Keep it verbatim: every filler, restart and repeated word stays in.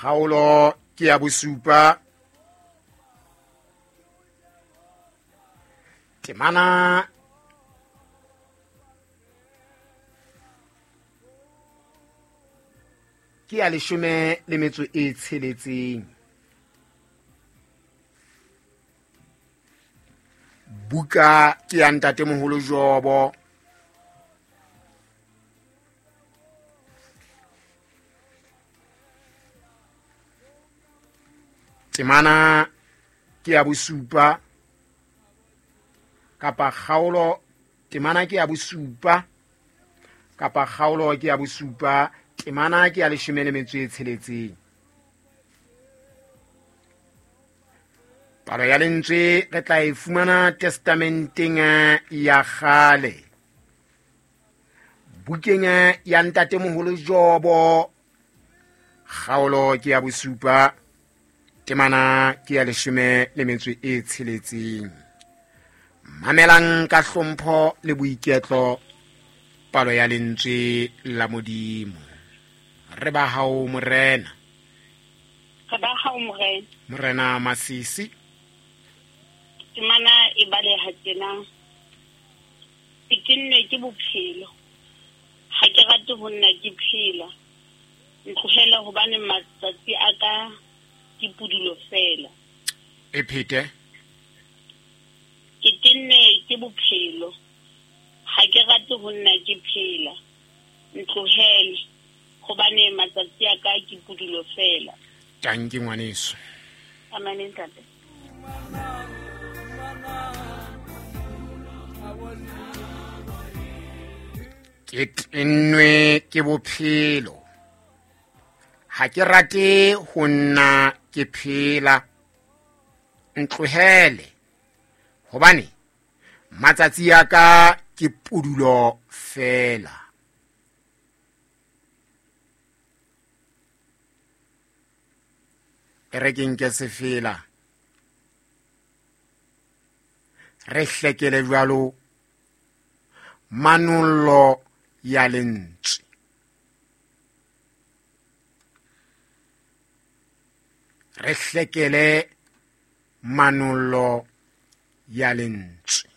kgaolo ke ya bosupa. Temana ke ya leshome le metso e tsheletseng. Buka ke ya ntatemoholo Jobo. Temana ke ya bosupa kapa kgaolo. Temana ke ya bosupa kapa kgaolo ke ya bosupa. Temana ke ya leshome le metso e tsheletseng. Palo ya lentswe re tla e fumana testamenteng ya kgale, bukeng ya ntatemoholo Jobo. Kgaolo ke ya bosupa, temana ke ya leshome le metso e tsheletseng. Mamelang ka hlompho le boiketlo palo ya lentswe la Modimo. Re ba hao morena. Re ba hao morena. Morena Masisi. Temana e baleha tjena. Ke ke bophelo. Ha ke rate ho nna ke phela. Ntlohela hobane matsatsi a ka ke pudulo fela. E phete. Ke tenne ke bophelo. Ha ke rate ho nna ke phela. Ntlohela hobane matsatsi a ka ke pudulo fela. Tanki ngwaneso. Amen ntate. Ke tennwe ke bophelo. Ha ke rate ho nna ke phela. Ntlohele hobane matsatsi a ka ke pudulo fela. Re ke nke sefela. Re hlekele jwalo manollo ya lentswe. Re hlekele manollo ya lentswe.